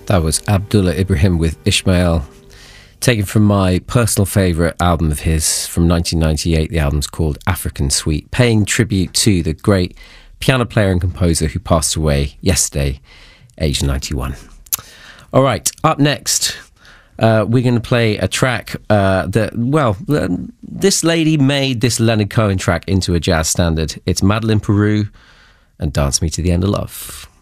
That was Abdullah Ibrahim with Ishmael, taken from my personal favourite album of his from 1998. The album's called African Suite, paying tribute to the great piano player and composer who passed away yesterday, aged 91. All right, up next, we're going to play a track this lady made this Leonard Cohen track into a jazz standard. It's Madeleine Peru and Dance Me to the End of Love.